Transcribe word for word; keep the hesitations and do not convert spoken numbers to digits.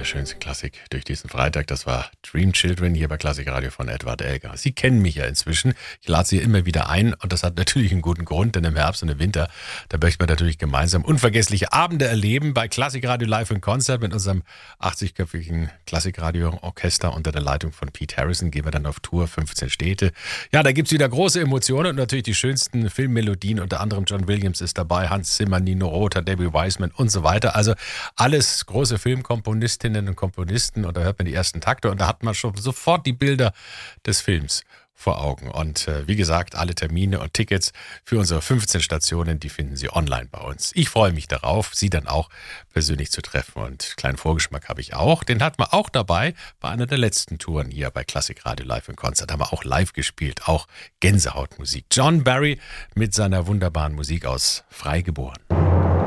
der schönste Klassik durch diesen Freitag. Das war Dream Children hier bei Klassikradio von Edward Elgar. Sie kennen mich ja inzwischen. Ich lade Sie immer wieder ein und das hat natürlich einen guten Grund, denn im Herbst und im Winter, da möchte man natürlich gemeinsam unvergessliche Abende erleben bei Klassikradio Live in Concert mit unserem achtzigköpfigen Klassikradio-Orchester unter der Leitung von Pete Harrison. Gehen wir dann auf Tour, fünfzehn Städte. Ja, da gibt es wieder große Emotionen und natürlich die schönsten Filmmelodien. Unter anderem John Williams ist dabei, Hans Zimmer, Nino Rota, Debbie Wiseman und so weiter. Also alles große Filmkomponistinnen und Komponisten und da hört man die ersten Takte und da hat man schon sofort die Bilder des Films vor Augen. Und äh, wie gesagt, alle Termine und Tickets für unsere fünfzehn Stationen, die finden Sie online bei uns. Ich freue mich darauf, Sie dann auch persönlich zu treffen und einen kleinen Vorgeschmack habe ich auch. Den hatten wir auch dabei bei einer der letzten Touren hier bei Klassikradio Live in Concert. Haben wir auch live gespielt, auch Gänsehautmusik. John Barry mit seiner wunderbaren Musik aus Freigeboren.